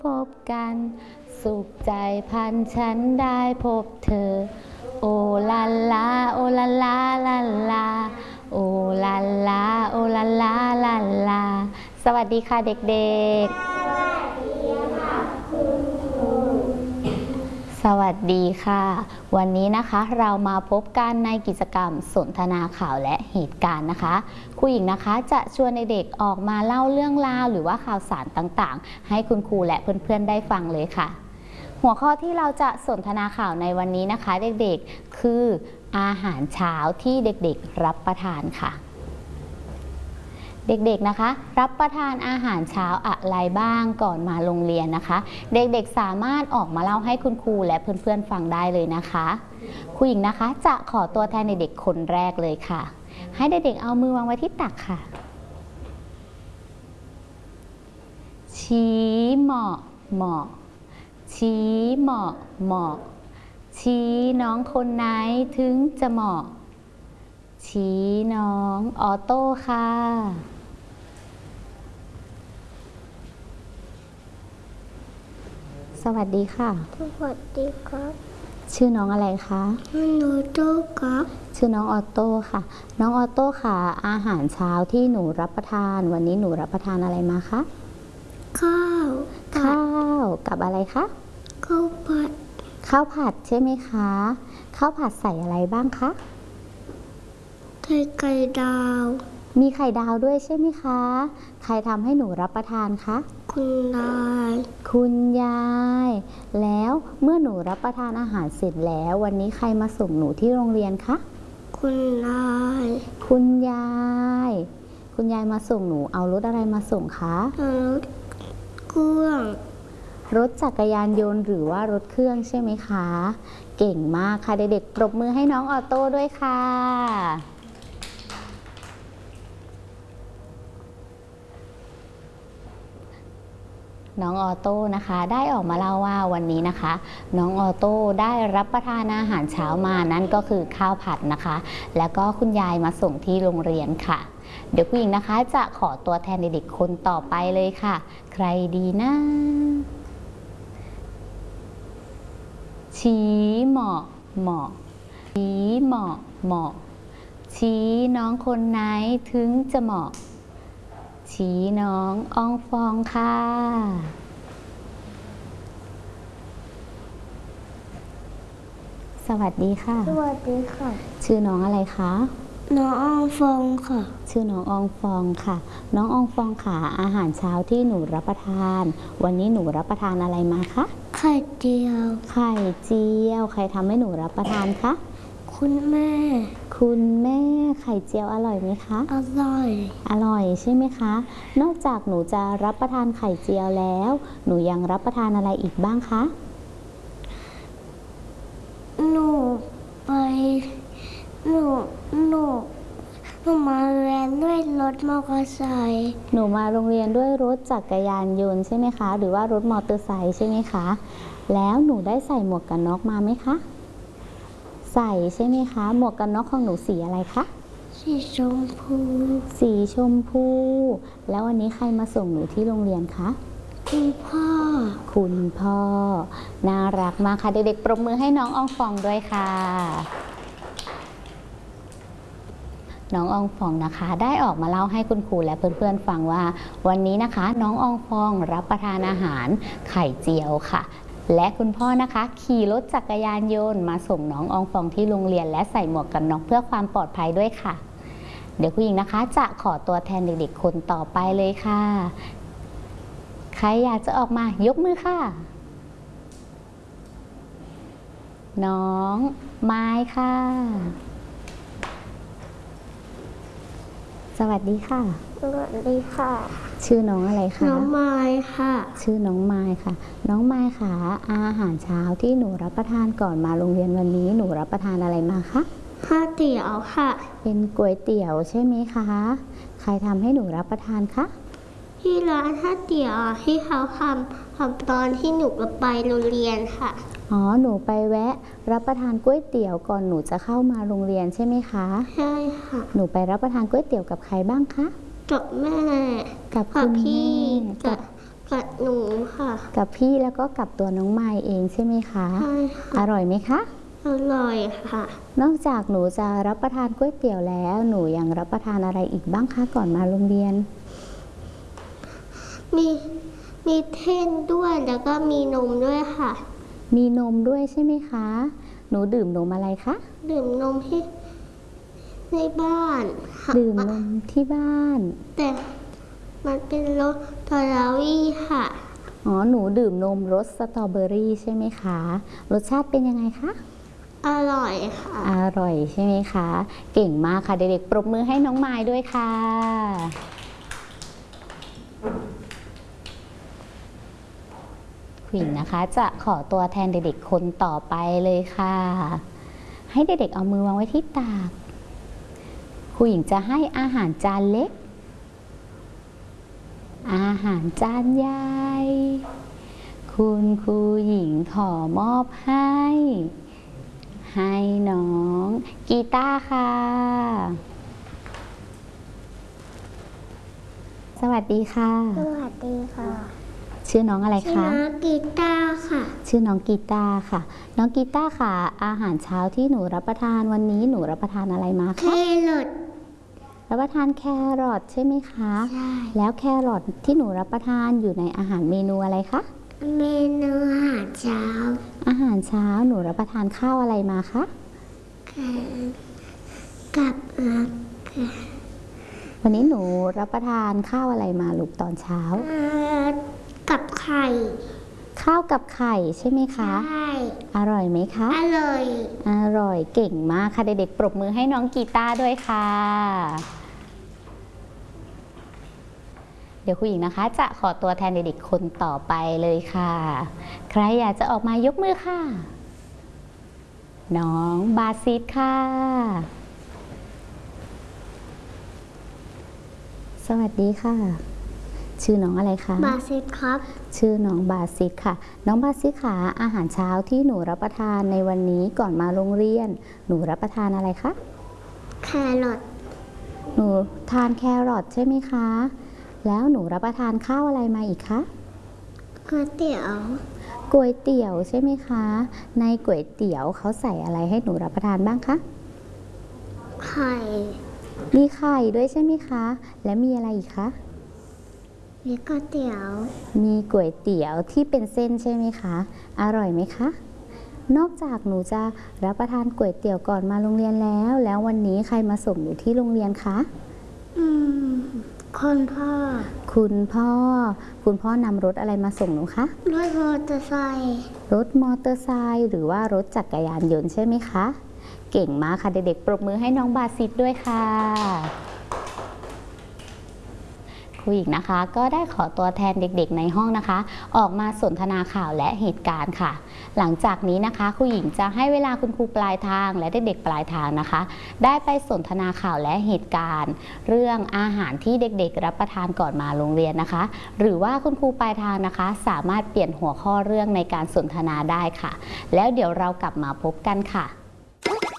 พบกันสุขใจพันฉันได้พบเธอโอลาลาโอลาลาลาลาโอลาลาโอลาลาลาลาสวัสดีค่ะเด็กๆสวัสดีค่ะวันนี้นะคะเรามาพบกันในกิจกรรมสนทนาข่าวและเหตุการณ์นะคะครูหญิงนะคะจะชวนเด็กๆออกมาเล่าเรื่องราวหรือว่าข่าวสารต่างๆให้คุณครูและเพื่อนๆได้ฟังเลยค่ะหัวข้อที่เราจะสนทนาข่าวในวันนี้นะคะเด็กๆคืออาหารเช้าที่เด็กๆรับประทานค่ะเด็กๆนะคะรับประทานอาหารเช้าอะไรบ้างก่อนมาโรงเรียนนะคะเด็กๆสามารถออกมาเล่าให้คุณครูและเพื่อนๆฟังได้เลยนะคะครูหญิงนะคะจะขอตัวแทนเด็กๆคนแรกเลยค่ะให้เด็กๆเอามือวางไว้ที่ตักค่ะชี้เหมาะเหมาะชี้เหมาะเหมาะชี้น้องคนไหนถึงจะเหมาะชี้น้องออโต้ค่ะสวัสดีค่ะสวัสดีครับชื่อน้องอะไรคะชื่อโนโต้ครับชื่อน้องออโต้ค่ะน้องออโต้ค่ะอาหารเช้าที่หนูรับประทานวันนี้หนูรับประทานอะไรมาคะข้าวกับอะไรคะข้าวผัดใช่ไหมคะข้าวผัดใส่อะไรบ้างคะใส่ไข่ดาวมีไข่ดาวด้วยใช่ไหมคะใครทำให้หนูรับประทานคะคุณยายแล้วเมื่อหนูรับประทานอาหารเสร็จแล้ววันนี้ใครมาส่งหนูที่โรงเรียนคะคุณยายมาส่งหนูเอารถอะไรมาส่งคะรถเครื่องรถจักรยานยนต์หรือว่ารถเครื่องใช่ไหมคะเก่งมากค่ะเด็กๆปรบมือให้น้องออโต้ด้วยค่ะน้องออโต้นะคะได้ออกมาเล่าว่าวันนี้นะคะน้องออโต้ได้รับประทานอาหารเช้ามานั่นก็คือข้าวผัดนะคะแล้วก็คุณยายมาส่งที่โรงเรียนค่ะเดี๋ยวผู้หญิงนะคะจะขอตัวแทนเด็กๆคนต่อไปเลยค่ะใครดีนะชี้เหมาะเหมาะชี้เหมาะเหมาะชี้น้องคนไหนถึงจะเหมาะชี้น้องอองฟองค่ะสวัสดีค่ะสวัสดีค่ะชื่อน้องอะไรคะน้องอองฟองค่ะชื่อน้องอองฟองค่ะน้องอองฟองค่ะอาหารเช้าที่หนูรับประทานวันนี้หนูรับประทานอะไรมาคะไข่เจียวใครทำให้หนูรับประทานคะคุณแม่ไข่เจียวอร่อยไหมคะอร่อยใช่ไหมคะนอกจากหนูจะรับประทานไข่เจียวแล้วหนูยังรับประทานอะไรอีกบ้างคะหนูมาเรียนด้วยรถมอเตอร์ไซค์หนูมาโรงเรียนด้วยรถจักรยานยนต์ใช่ไหมคะหรือว่ารถมอเตอร์ไซค์ใช่ไหมคะแล้วหนูได้ใส่หมวกกันน็อกมาไหมคะใส่ใช่ไหมคะหมวกกันน็อกของหนูสีอะไรคะสีชมพูแล้ววันนี้ใครมาส่งหนูที่โรงเรียนคะคุณพ่อน่ารักมากค่ะเด็กๆปรบมือให้น้องอองฟองด้วยค่ะน้องอองฟองนะคะได้ออกมาเล่าให้คุณครูและเพื่อนๆฟังว่าวันนี้นะคะน้องอองฟองรับประทานอาหารไข่เจียวค่ะและคุณพ่อนะคะขี่รถจักรยานยนต์มาส่งน้องอองฟองที่โรงเรียนและใส่หมวกกันน็อกเพื่อความปลอดภัยด้วยค่ะเดี๋ยวผู้หญิงนะคะจะขอตัวแทนเด็กๆคนต่อไปเลยค่ะใครอยากจะออกมายกมือค่ะน้องไม้ค่ะสวัสดีค่ะชื่อน้องอะไรคะน้องไม้ค่ะชื่อน้องไม้ค่ะน้องไม้ค่ะอาหารเช้าที่หนูรับประทานก่อนมาโรงเรียนวันนี้หนูรับประทานอะไรมาคะก๋วยเตี๋ยวค่ะเป็นก๋วยเตี๋ยวใช่ไหมคะใครทำให้หนูรับประทานคะที่ร้านก๋วยเตี๋ยวที่เขาทำตอนที่หนูไปโรงเรียนค่ะหนูไปแวะรับประทานก๋วยเตี๋ยวก่อนหนูจะเข้ามาโรงเรียนใช่ไหมคะใช่ค่ะหนูไปรับประทานก๋วยเตี๋ยวกับใครบ้างคะกับแม่กับพี่กับหนูค่ะกับพี่แล้วก็กับตัวน้องไมค์เองใช่ไหมคะใช่อค่ะร่อยไหมคะอร่อยค่ะนอกจากหนูจะรับประทานก๋วยเตี๋ยวแล้วหนูยังรับประทานอะไรอีกบ้างคะก่อนมาโรงเรียนมีเท่นด้วยแล้วก็มีนมด้วยค่ะมีนมด้วยใช่ไหมคะ หนูดื่มนมอะไรคะดื่มนมที่ในบ้านค่ะดื่มนมที่บ้านแต่มันเป็นรสสตรอเบอรี่ค่ะอ๋อ หนูดื่มนมรสสตรอเบอรี่ใช่ไหมคะ รสชาติเป็นยังไงคะอร่อยค่ะอร่อยใช่ไหมคะ เก่งมากค่ะเด็กๆปรบมือให้น้องไม้ด้วยค่ะ คุณหญิงนะคะจะขอตัวแทนเด็กๆคนต่อไปเลยค่ะ ให้เด็กๆเอามือวางไว้ที่ตักครูหญิงจะให้อาหารจานเล็ก อาหารจานใหญ่คุณครูหญิงขอมอบให้น้องกีตาร์ค่ะ สวัสดีค่ะสวัสดีค่ะชื่อน้องอะไรชื่อคะน้องกีตาร์ค่ะชื่อน้องกีตาร์ค่ะ น้องกีตาร์ค่ะ อาหารเช้าที่หนูรับประทานวันนี้หนูรับประทานอะไรมาแคคะรอทรับประทานแครอทใช่ไหมคะใช่แล้วแครอทที่หนูรับประทานอยู่ในอาหารเมนูอะไรคะเมนูอาหารเช้าอาหารเช้าหนูรับประทานข้าวอะไรมาคะกับวันนี้หนูรับประทานข้าวอะไรมาลูกตอนเช้ากับไข่ข้าวกับไข่ใช่ไหมคะใช่อร่อยไหมคะอร่อยอร่อยเก่งมากค่ะเด็กๆปรบมือให้น้องกีตาร์ด้วยค่ะ เดี๋ยวครูหญิงนะคะ จะขอตัวแทนเด็กๆคนต่อไปเลยค่ะ ใครอยากจะออกมายกมือค่ะ น้องบาซิดค่ะ สวัสดีค่ะ ชื่อน้องอะไรคะบาซิตครับชื่อน้องบาซิดค่ะ น้องบาซิดค่ะอาหารเช้าที่หนูรับประทานในวันนี้ก่อนมาโรงเรียน หนูรับประทานอะไรคะแครอทหนูทานแครอทใช่ไหมคะ แล้วหนูรับประทานข้าวอะไรมาอีกคะก๋วยเตี๋ยวก๋วยเตี๋ยวใช่ไหมคะ ในก๋วยเตี๋ยวเขาใส่อะไรให้หนูรับประทานบ้างคะไข่มีไข่ด้วยใช่ไหมคะ และมีอะไรอีกคะมีก๋วยเตี๋ยวมีก๋วยเตี๋ยวที่เป็นเส้นใช่ไหมคะ อร่อยไหมคะ นอกจากหนูจะรับประทานก๋วยเตี๋ยวก่อนมาโรงเรียนแล้ววันนี้ใครมาส่งอยู่ที่โรงเรียนคะคนพ่อคุณพ่อนำรถอะไรมาส่งหนูคะรถมอเตอร์ไซค์รถมอเตอร์ไซค์หรือว่ารถจักรยานยนต์ใช่ไหมคะ เก่งมากค่ะเด็กๆปรบมือให้น้องบาซิดด้วยค่ะครูหญิงนะคะก็ได้ขอตัวแทนเด็กๆในห้องนะคะ ออกมาสนทนาข่าวและเหตุการณ์ค่ะ หลังจากนี้นะคะครูหญิงจะให้เวลาคุณครูปลายทางและเด็กๆปลายทางนะคะ ได้ไปสนทนาข่าวและเหตุการณ์ เรื่องอาหารที่เด็กๆรับประทานก่อนมาโรงเรียนนะคะ หรือว่าคุณครูปลายทางนะคะ สามารถเปลี่ยนหัวข้อเรื่องในการสนทนาได้ค่ะ แล้วเดี๋ยวเรากลับมาพบกันค่ะ